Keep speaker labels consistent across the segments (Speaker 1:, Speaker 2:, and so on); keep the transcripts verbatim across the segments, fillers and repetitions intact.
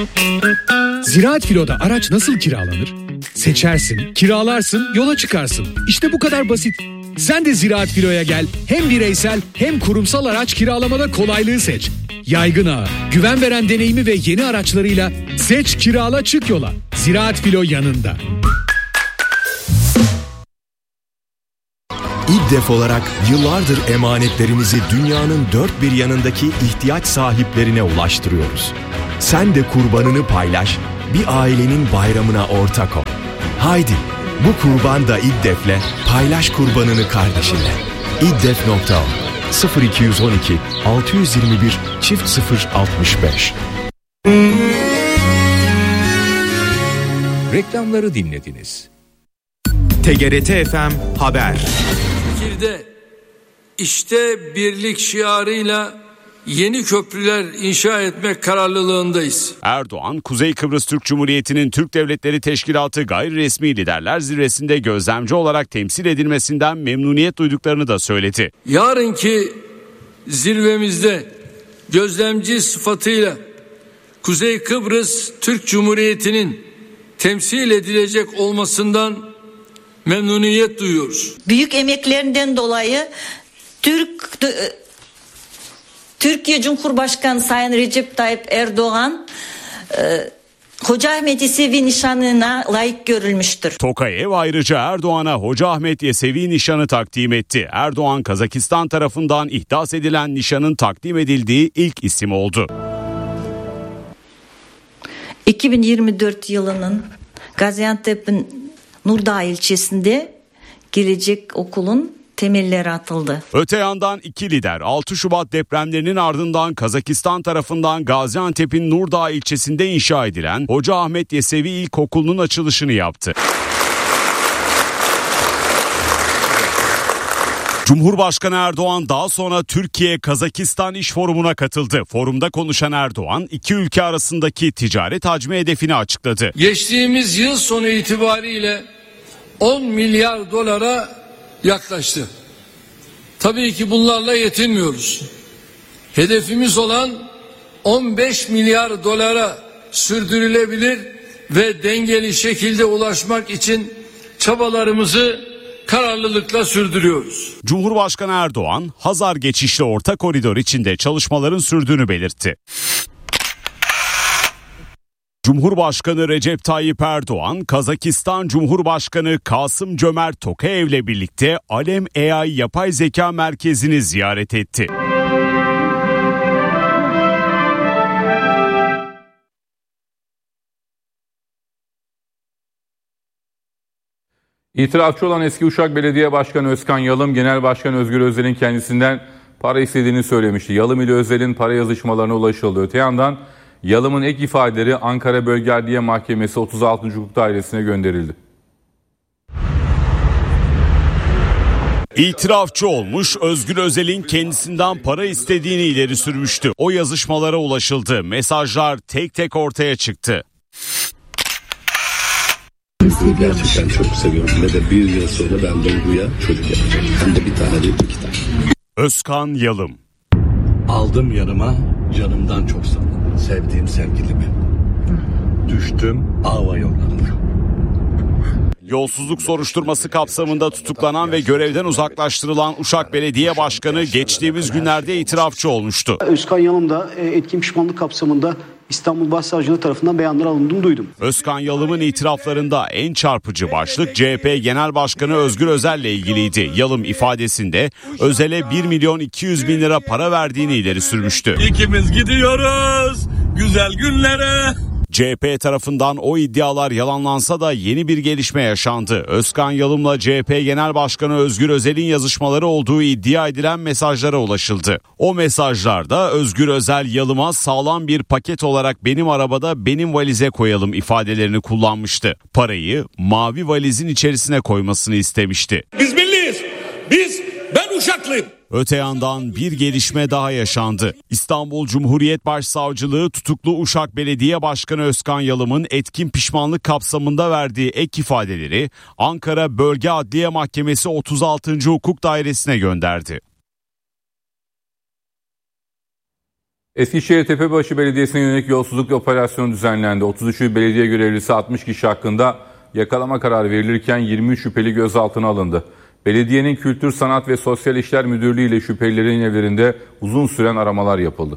Speaker 1: Ziraat Filo'da araç nasıl kiralanır? Seçersin, kiralarsın, yola çıkarsın. İşte bu kadar basit. Sen de Ziraat Filo'ya gel. Hem bireysel hem kurumsal araç kiralamada kolaylığı seç. Yaygın ağı, güven veren deneyimi ve yeni araçlarıyla seç, kirala, çık yola. Ziraat Filo yanında.
Speaker 2: İDDEF olarak yıllardır emanetlerimizi dünyanın dört bir yanındaki ihtiyaç sahiplerine ulaştırıyoruz. Sen de kurbanını paylaş, bir ailenin bayramına ortak ol. Haydi, bu kurban da İDDEF'le paylaş kurbanını kardeşinle. İddef nokta o sıfır iki yüz on iki altı yüz yirmi bir çift sıfır altmış beş.
Speaker 3: Reklamları dinlediniz.
Speaker 2: T G R T F M Haber.
Speaker 4: Fikirde işte birlik şiarıyla yeni köprüler inşa etmek kararlılığındayız.
Speaker 5: Erdoğan, Kuzey Kıbrıs Türk Cumhuriyeti'nin Türk Devletleri Teşkilatı gayri resmi liderler zirvesinde gözlemci olarak temsil edilmesinden memnuniyet duyduklarını da söyledi.
Speaker 4: Yarınki zirvemizde gözlemci sıfatıyla Kuzey Kıbrıs Türk Cumhuriyeti'nin temsil edilecek olmasından memnuniyet duyuyoruz.
Speaker 6: Büyük emeklerinden dolayı Türk Türkiye Cumhurbaşkanı Sayın Recep Tayyip Erdoğan e, Hocaahmet Yesevi nişanına layık görülmüştür.
Speaker 5: Tokayev ayrıca Erdoğan'a Hocaahmet Yesevi nişanı takdim etti. Erdoğan, Kazakistan tarafından ihdas edilen nişanın takdim edildiği ilk isim oldu.
Speaker 6: iki bin yirmi dört yılının Gaziantep'in Nurdağ ilçesinde gelecek okulun temelleri atıldı.
Speaker 5: Öte yandan iki lider altı Şubat depremlerinin ardından Kazakistan tarafından Gaziantep'in Nurdağ ilçesinde inşa edilen Hocaahmet Yesevi İlkokulu'nun açılışını yaptı. Cumhurbaşkanı Erdoğan daha sonra Türkiye-Kazakistan İş Forumu'na katıldı. Forumda konuşan Erdoğan, iki ülke arasındaki ticaret hacmi hedefini açıkladı.
Speaker 4: Geçtiğimiz yıl sonu itibariyle on milyar dolara yaklaştı. Tabii ki bunlarla yetinmiyoruz. Hedefimiz olan on beş milyar dolara sürdürülebilir ve dengeli şekilde ulaşmak için çabalarımızı kararlılıkla sürdürüyoruz.
Speaker 5: Cumhurbaşkanı Erdoğan, Hazar geçişli orta koridor içinde çalışmaların sürdüğünü belirtti. Cumhurbaşkanı Recep Tayyip Erdoğan, Kazakistan Cumhurbaşkanı Kasım Cömert Tokayev'le birlikte Alem A I Yapay Zeka Merkezi'ni ziyaret etti.
Speaker 7: İtirafçı olan eski Uşak Belediye Başkanı Özkan Yalım, Genel Başkan Özgür Özel'in kendisinden para istediğini söylemişti. Yalım ile Özel'in para yazışmalarına ulaşıldı. Öte yandan Yalım'ın ek ifadeleri Ankara Bölge Adliye Mahkemesi otuz altıncı Hukuk Dairesi'ne gönderildi.
Speaker 5: İtirafçı olmuş, Özgür Özel'in kendisinden para istediğini ileri sürmüştü. O yazışmalara ulaşıldı. Mesajlar tek tek ortaya çıktı.
Speaker 8: Duygu'yu gerçekten çok seviyorum ve de bir yıl sonra ben Duygu'ya çocuk yapacağım. Hem de bir tane değil, iki tane.
Speaker 5: Özkan Yalım.
Speaker 8: Aldım yanıma, canımdan çok sandım. Sevdiğim sevgilimi. Düştüm ava yollarına.
Speaker 5: Yolsuzluk soruşturması kapsamında tutuklanan ve görevden uzaklaştırılan Uşak Belediye Başkanı geçtiğimiz günlerde itirafçı olmuştu.
Speaker 9: Özkan Yalım da etkin pişmanlık kapsamında İstanbul Başsavcılığı tarafından beyanlar alındığını duydum.
Speaker 5: Özkan Yalım'ın itiraflarında en çarpıcı başlık C H P Genel Başkanı Özgür Özel'le ilgiliydi. Yalım ifadesinde Özel'e bir milyon iki yüz bin lira para verdiğini ileri sürmüştü.
Speaker 10: İkimiz gidiyoruz güzel günlere.
Speaker 5: C H P tarafından o iddialar yalanlansa da yeni bir gelişme yaşandı. Özkan Yalım'la C H P Genel Başkanı Özgür Özel'in yazışmaları olduğu iddia edilen mesajlara ulaşıldı. O mesajlarda Özgür Özel Yalım'a sağlam bir paket olarak benim arabada benim valize koyalım ifadelerini kullanmıştı. Parayı mavi valizin içerisine koymasını istemişti.
Speaker 10: Biz milliyiz. Biz ben Uşaklıyım.
Speaker 5: Öte yandan bir gelişme daha yaşandı. İstanbul Cumhuriyet Başsavcılığı tutuklu Uşak Belediye Başkanı Özkan Yalım'ın etkin pişmanlık kapsamında verdiği ek ifadeleri Ankara Bölge Adliye Mahkemesi otuz altıncı Hukuk Dairesi'ne gönderdi.
Speaker 7: Eskişehir Tepebaşı Belediyesi'ne yönelik yolsuzluk operasyonu düzenlendi. otuz üç belediye görevlisi altmış kişi hakkında yakalama kararı verilirken yirmi üç şüpheli gözaltına alındı. Belediyenin Kültür, Sanat ve Sosyal İşler Müdürlüğü ile şüphelilerin evlerinde uzun süren aramalar yapıldı.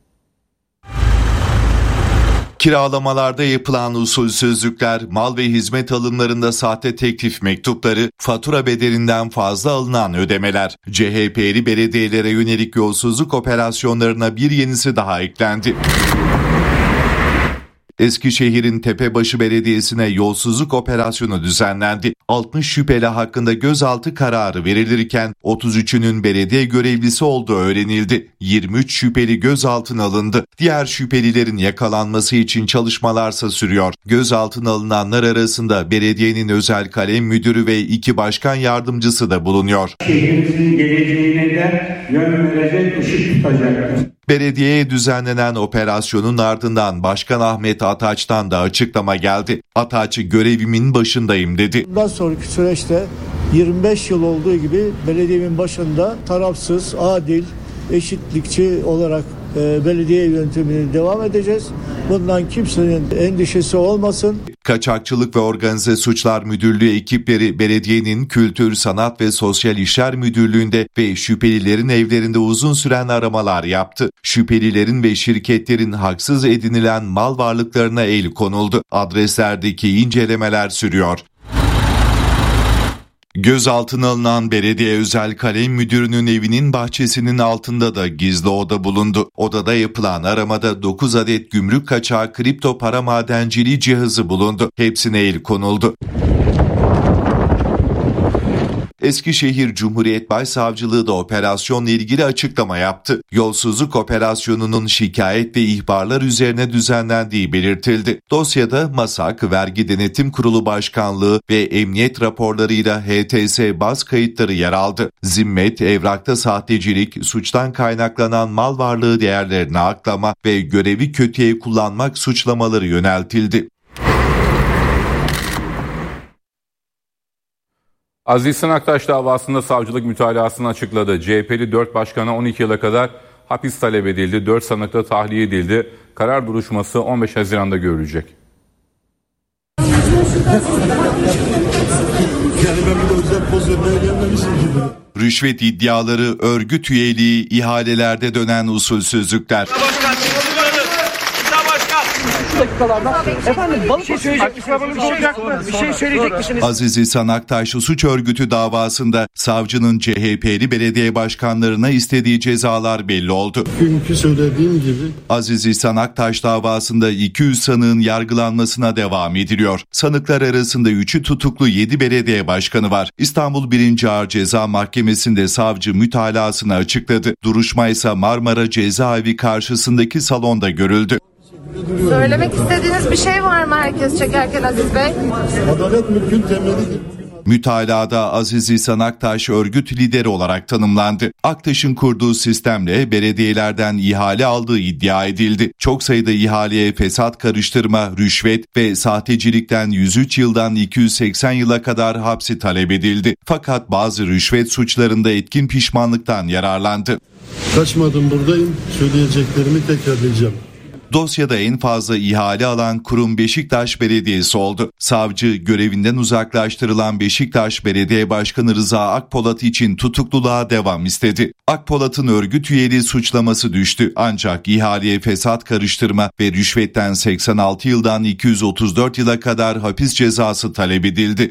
Speaker 3: Kiralamalarda yapılan usulsüzlükler, mal ve hizmet alımlarında sahte teklif mektupları, fatura bedelinden fazla alınan ödemeler, C H P'li belediyelere yönelik yolsuzluk operasyonlarına bir yenisi daha eklendi. Eskişehir'in Tepebaşı Belediyesi'ne yolsuzluk operasyonu düzenlendi. altmış şüpheli hakkında gözaltı kararı verilirken otuz üçünün belediye görevlisi olduğu öğrenildi. yirmi üç şüpheli gözaltına alındı. Diğer şüphelilerin yakalanması için çalışmalarsa sürüyor. Gözaltına alınanlar arasında belediyenin özel kalem müdürü ve iki başkan yardımcısı da bulunuyor.
Speaker 11: Şehrimizin geleceğine de yön verecek, ışık tutacaktır.
Speaker 3: Belediyeye düzenlenen operasyonun ardından Başkan Ahmet Ataç'tan da açıklama geldi. Ataç görevimin başındayım dedi.
Speaker 12: Bundan sonraki süreçte yirmi beş yıl olduğu gibi belediyemin başında tarafsız, adil, eşitlikçi olarak e, belediye yönetimine devam edeceğiz. Bundan kimsenin endişesi olmasın.
Speaker 3: Kaçakçılık ve Organize Suçlar Müdürlüğü ekipleri belediyenin Kültür, Sanat ve Sosyal İşler Müdürlüğü'nde ve şüphelilerin evlerinde uzun süren aramalar yaptı. Şüphelilerin ve şirketlerin haksız edinilen mal varlıklarına el konuldu. Adreslerdeki incelemeler sürüyor. Gözaltına alınan belediye özel kalem müdürünün evinin bahçesinin altında da gizli oda bulundu. Odada yapılan aramada dokuz adet gümrük kaçağı kripto para madenciliği cihazı bulundu. Hepsine el konuldu. Eskişehir Cumhuriyet Başsavcılığı da operasyonla ilgili açıklama yaptı. Yolsuzluk operasyonunun şikayet ve ihbarlar üzerine düzenlendiği belirtildi. Dosyada MASAK, Vergi Denetim Kurulu Başkanlığı ve emniyet raporlarıyla H T S baz kayıtları yer aldı. Zimmet, evrakta sahtecilik, suçtan kaynaklanan mal varlığı değerlerine aklama ve görevi kötüye kullanmak suçlamaları yöneltildi.
Speaker 7: Aziz Sanaktaş davasında savcılık mütalasını açıkladı. C H P'li dört başkana on iki yıla kadar hapis talep edildi. dört sanık da tahliye edildi. Karar duruşması on beş Haziran'da görülecek.
Speaker 3: Rüşvet iddiaları, örgüt üyeliği, ihalelerde dönen usulsüzlükler.
Speaker 13: Efendim balık şey söyleyecek misiniz? Bir şey söyleyecek misiniz?
Speaker 3: Aziz İhsan Aktaş suç örgütü davasında savcının C H P'li belediye başkanlarına istediği cezalar belli oldu.
Speaker 14: Günkü söylediğim gibi.
Speaker 3: Aziz İhsan Aktaş davasında iki yüz sanığın yargılanmasına devam ediliyor. Sanıklar arasında üçü tutuklu yedi belediye başkanı var. İstanbul birinci Ağır Ceza Mahkemesi'nde savcı mütalasını açıkladı. Duruşma ise Marmara Cezaevi karşısındaki salonda görüldü.
Speaker 15: Söylemek istediğiniz bir şey var mı herkes çekerken Aziz Bey?
Speaker 14: Adalet mülkün temelidir.
Speaker 3: Mütalada Aziz İhsan Aktaş örgüt lideri olarak tanımlandı. Aktaş'ın kurduğu sistemle belediyelerden ihale aldığı iddia edildi. Çok sayıda ihaleye fesat karıştırma, rüşvet ve sahtecilikten yüz üç yıldan iki yüz seksen yıla kadar hapsi talep edildi. Fakat bazı rüşvet suçlarında etkin pişmanlıktan yararlandı.
Speaker 14: Kaçmadım, buradayım. Söyleyeceklerimi tekrarlayacağım.
Speaker 3: Dosyada en fazla ihale alan kurum Beşiktaş Belediyesi oldu. Savcı görevinden uzaklaştırılan Beşiktaş Belediye Başkanı Rıza Akpolat için tutukluluğa devam istedi. Akpolat'ın örgüt üyeliği suçlaması düştü ancak ihaleye fesat karıştırma ve rüşvetten seksen altı yıldan iki yüz otuz dört yıla kadar hapis cezası talep edildi.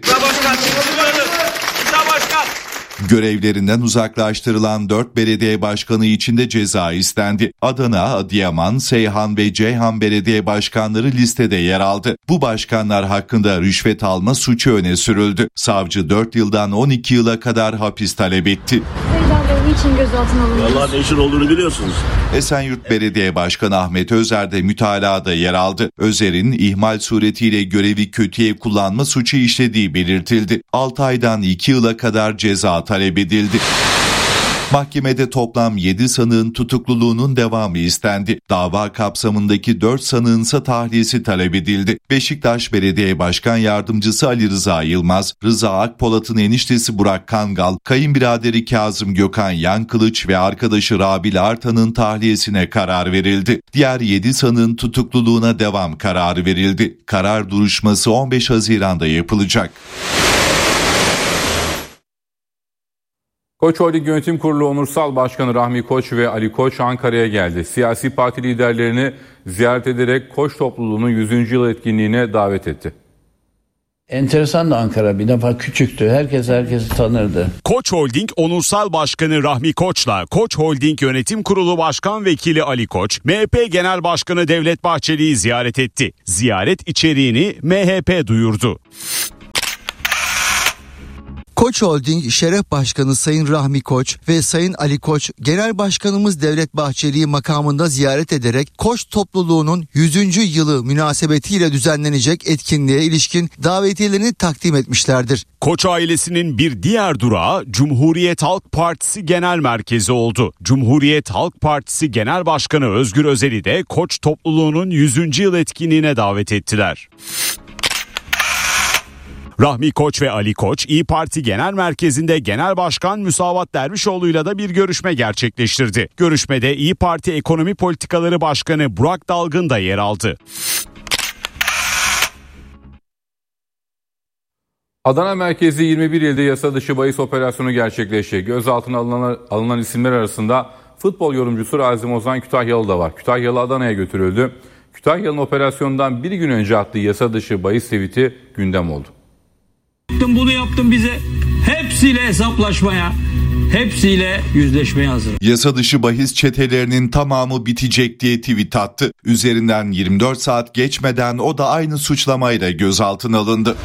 Speaker 3: Görevlerinden uzaklaştırılan dört belediye başkanı için de ceza istendi. Adana, Adıyaman, Seyhan ve Ceyhan belediye başkanları listede yer aldı. Bu başkanlar hakkında rüşvet alma suçu öne sürüldü. Savcı dört yıldan on iki yıla kadar hapis talep etti.
Speaker 15: Niçin gözaltına alındınız?
Speaker 10: Vallahi ne işin olduğunu biliyorsunuz.
Speaker 3: Esenyurt Belediye Başkanı Ahmet Özer de mütalada yer aldı. Özer'in ihmal suretiyle görevi kötüye kullanma suçu işlediği belirtildi. altı aydan iki yıla kadar ceza talep edildi. Mahkemede toplam yedi sanığın tutukluluğunun devamı istendi. Dava kapsamındaki dört sanığın ise tahliyesi talep edildi. Beşiktaş Belediye Başkan Yardımcısı Ali Rıza Yılmaz, Rıza Akpolat'ın eniştesi Burak Kangal, kayınbiraderi Kazım Gökhan Yankılıç ve arkadaşı Rabil Artan'ın tahliyesine karar verildi. Diğer yedi sanığın tutukluluğuna devam kararı verildi. Karar duruşması on beş Haziran'da yapılacak.
Speaker 7: Koç Holding Yönetim Kurulu Onursal Başkanı Rahmi Koç ve Ali Koç Ankara'ya geldi. Siyasi parti liderlerini ziyaret ederek Koç topluluğunun yüzüncü yıl etkinliğine davet etti.
Speaker 16: Enteresan da Ankara, bir defa küçüktü. Herkes herkesi tanırdı.
Speaker 5: Koç Holding Onursal Başkanı Rahmi Koç'la Koç Holding Yönetim Kurulu Başkan Vekili Ali Koç, M H P Genel Başkanı Devlet Bahçeli'yi ziyaret etti. Ziyaret içeriğini M H P duyurdu.
Speaker 17: Koç Holding Şeref Başkanı Sayın Rahmi Koç ve Sayın Ali Koç, Genel Başkanımız Devlet Bahçeli'yi makamında ziyaret ederek Koç topluluğunun yüzüncü yılı münasebetiyle düzenlenecek etkinliğe ilişkin davetiyelerini takdim etmişlerdir.
Speaker 5: Koç ailesinin bir diğer durağı Cumhuriyet Halk Partisi Genel Merkezi oldu. Cumhuriyet Halk Partisi Genel Başkanı Özgür Özel'i de Koç topluluğunun yüzüncü yıl etkinliğine davet ettiler. Rahmi Koç ve Ali Koç, İYİ Parti Genel Merkezi'nde Genel Başkan Müsavat Dervişoğlu'yla da bir görüşme gerçekleştirdi. Görüşmede İYİ Parti Ekonomi Politikaları Başkanı Burak Dalgın da yer aldı.
Speaker 7: Adana merkezli yirmi bir ilde yasa dışı bahis operasyonu gerçekleşti. Gözaltına alınan, alınan isimler arasında futbol yorumcusu Razim Ozan Kütahyalı da var. Kütahyalı Adana'ya götürüldü. Kütahyalı'nın operasyondan bir gün önce attığı yasa dışı bahis tweet'i gündem oldu.
Speaker 18: Bunu yaptım, bize hepsiyle hesaplaşmaya, hepsiyle yüzleşmeye hazır.
Speaker 3: Yasa dışı bahis çetelerinin tamamı bitecek diye tweet attı. Üzerinden yirmi dört saat geçmeden o da aynı suçlamayla gözaltına alındı.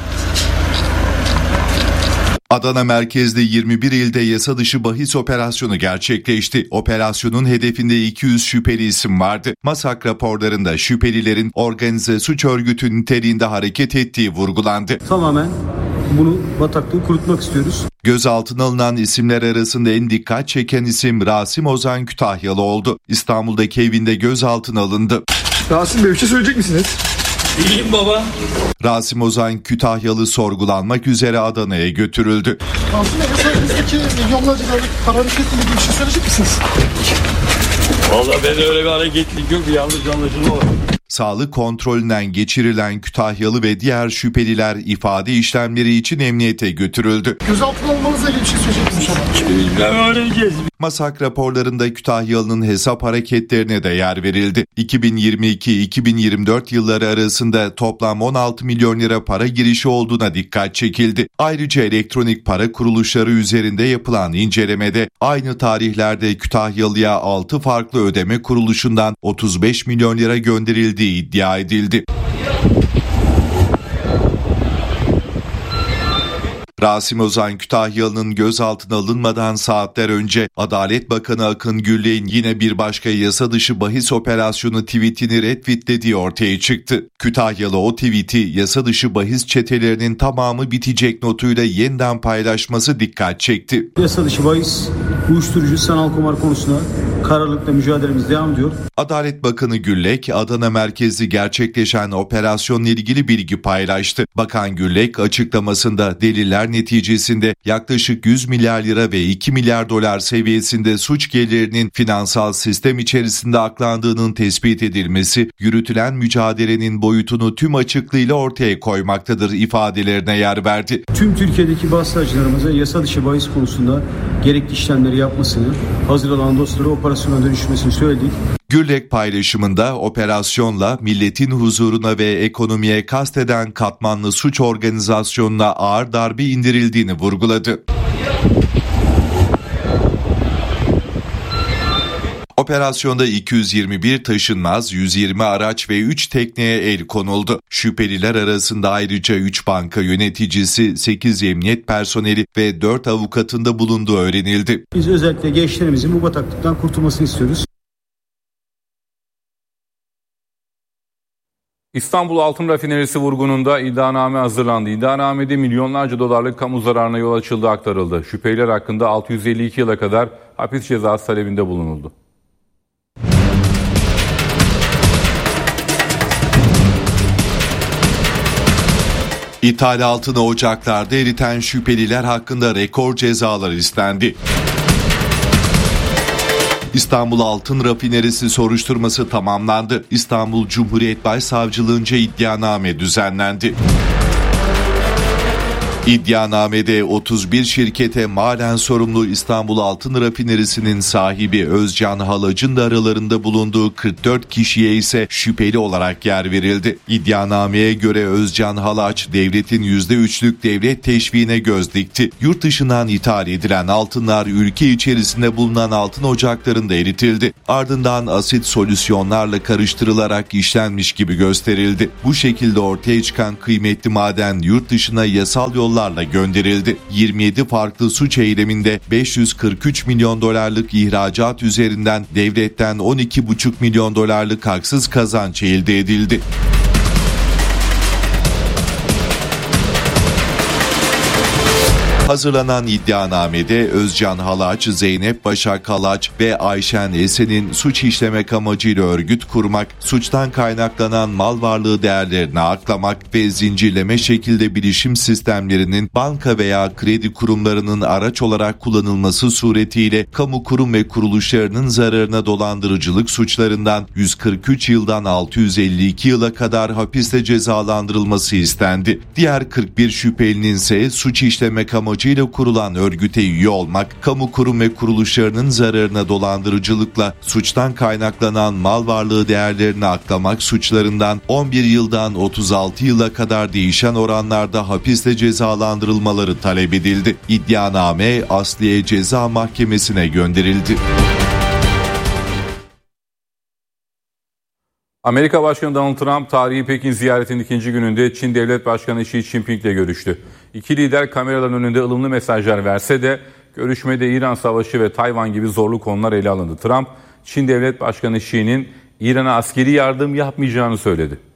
Speaker 3: Adana merkezli yirmi bir ilde yasa dışı bahis operasyonu gerçekleşti. Operasyonun hedefinde iki yüz şüpheli isim vardı. MASAK raporlarında şüphelilerin organize suç örgütü niteliğinde hareket ettiği vurgulandı.
Speaker 9: Tamamen bunu, bataklığı kurutmak istiyoruz.
Speaker 3: Gözaltına alınan isimler arasında en dikkat çeken isim Rasim Ozan Kütahyalı oldu. İstanbul'daki evinde gözaltına alındı.
Speaker 19: Rasim Bey, bir şey söyleyecek misiniz?
Speaker 18: İyiyim baba.
Speaker 3: Rasim Ozan Kütahyalı sorgulanmak üzere Adana'ya götürüldü.
Speaker 19: Rasim Bey, bizdeki milyonlarca para hareketli bir şey söyleyecek misiniz?
Speaker 18: Vallahi ben öyle bir hareketlik yok, bir yanlış anlaşılma var.
Speaker 3: Sağlık kontrolünden geçirilen Kütahyalı ve diğer şüpheliler ifade işlemleri için emniyete götürüldü.
Speaker 19: Gözaltına alınmanızla ilgili bir şey söyleyecek misiniz?
Speaker 3: MASAK raporlarında Kütahyalı'nın hesap hareketlerine de yer verildi. iki bin yirmi iki iki bin yirmi dört yılları arasında toplam on altı milyon lira para girişi olduğuna dikkat çekildi. Ayrıca elektronik para kuruluşları üzerinde yapılan incelemede aynı tarihlerde Kütahyalı'ya altı farklı ödeme kuruluşundan otuz beş milyon lira gönderildiği iddia edildi. Rasim Ozan Kütahyalı'nın gözaltına alınmadan saatler önce Adalet Bakanı Akın Gürlek'in yine bir başka yasa dışı bahis operasyonu tweetini retweetlediği ortaya çıktı. Kütahyalı o tweeti yasa dışı bahis çetelerinin tamamı bitecek notuyla yeniden paylaşması dikkat çekti.
Speaker 9: Yasa dışı bahis, uyuşturucu, sanal kumar konusunda kararlılıkla mücadelemiz devam ediyor.
Speaker 3: Adalet Bakanı Gürlek, Adana merkezli gerçekleşen operasyonla ilgili bilgi paylaştı. Bakan Gürlek açıklamasında deliller neticesinde yaklaşık yüz milyar lira ve iki milyar dolar seviyesinde suç gelirinin finansal sistem içerisinde aklandığının tespit edilmesi, yürütülen mücadelenin boyutunu tüm açıklığıyla ortaya koymaktadır ifadelerine yer verdi.
Speaker 9: Tüm Türkiye'deki bahsacılarımıza yasa dışı bahis konusunda gerekli işlemleri yapmasını, hazırlanan dosyaları operasyona dönüşmesini söyledik.
Speaker 3: Gürlek paylaşımında operasyonla milletin huzuruna ve ekonomiye kasteden katmanlı suç organizasyonuna ağır darbe indirildiğini vurguladı. Operasyonda iki yüz yirmi bir taşınmaz, yüz yirmi araç ve üç tekneye el konuldu. Şüpheliler arasında ayrıca üç banka yöneticisi, sekiz emniyet personeli ve dört avukatın da bulunduğu öğrenildi.
Speaker 9: Biz özellikle gençlerimizin bu bataklıktan kurtulmasını istiyoruz.
Speaker 7: İstanbul Altın Rafinerisi vurgununda iddianame hazırlandı. İddianamede milyonlarca dolarlık kamu zararına yol açıldığı aktarıldı. Şüpheliler hakkında altı yüz elli iki yıla kadar hapis cezası talebinde bulunuldu.
Speaker 3: İthal altını ocaklarda eriten şüpheliler hakkında rekor cezalar istendi. İstanbul Altın Rafinerisi soruşturması tamamlandı. İstanbul Cumhuriyet Başsavcılığınca iddianame düzenlendi. İddianamede otuz bir şirkete malen sorumlu İstanbul Altın Rafinerisi'nin sahibi Özcan Halac'ın da aralarında bulunduğu kırk dört kişiye ise şüpheli olarak yer verildi. İddianameye göre Özcan Halaç devletin yüzde üçlük devlet teşviğine göz dikti. Yurt dışından ithal edilen altınlar ülke içerisinde bulunan altın ocaklarında eritildi. Ardından asit solüsyonlarla karıştırılarak işlenmiş gibi gösterildi. Bu şekilde ortaya çıkan kıymetli maden yurt dışına yasal yollarla gönderildi. yirmi yedi farklı suç eyleminde beş yüz kırk üç milyon dolarlık ihracat üzerinden devletten on iki buçuk milyon dolarlık haksız kazanç elde edildi. Hazırlanan iddianamede Özcan Halaç, Zeynep Başak Halaç ve Ayşen Esen'in suç işlemek amacıyla örgüt kurmak, suçtan kaynaklanan mal varlığı değerlerini aklamak ve zincirleme şekilde bilişim sistemlerinin banka veya kredi kurumlarının araç olarak kullanılması suretiyle kamu kurum ve kuruluşlarının zararına dolandırıcılık suçlarından yüz kırk üç yıldan altı yüz elli iki yıla kadar hapiste cezalandırılması istendi. Diğer kırk bir şüphelinin ise suç işlemek amacıyla kurulan örgüte üye olmak, kamu kurum ve kuruluşlarının zararına dolandırıcılıkla suçtan kaynaklanan mal varlığı değerlerini aklamak suçlarından on bir yıldan otuz altı yıla kadar değişen oranlarda hapiste cezalandırılmaları talep edildi. İddianame Asliye Ceza Mahkemesi'ne gönderildi.
Speaker 7: Amerika Başkanı Donald Trump tarihi Pekin ziyaretinin ikinci gününde Çin Devlet Başkanı Xi Jinping ile görüştü. İki lider kameraların önünde ılımlı mesajlar verse de görüşmede İran Savaşı ve Tayvan gibi zorlu konular ele alındı. Trump, Çin Devlet Başkanı Xi'nin İran'a askeri yardım yapmayacağını söyledi.